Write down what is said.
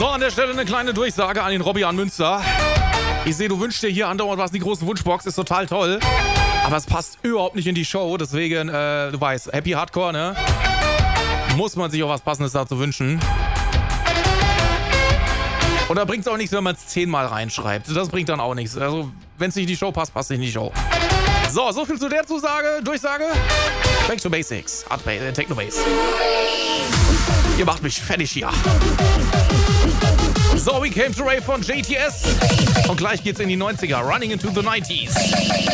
So, an der Stelle eine kleine Durchsage an den Robby an Münster. Ich sehe, du wünschst dir hier andauernd was in die großen Wunschbox, ist total toll. Aber es passt überhaupt nicht in die Show, deswegen, du weißt, Happy Hardcore, ne? Muss man sich auch was Passendes dazu wünschen. Und da bringt es auch nichts, wenn man es 10-mal reinschreibt. Das bringt dann auch nichts. Also, wenn es nicht in die Show passt, passt es nicht in die Show. So viel zu der Durchsage. Back to Basics. Techno Bass. Ihr macht mich fertig hier. So, We Came to Rave von JTS. Und gleich geht's in die 90er. Running into the 90s.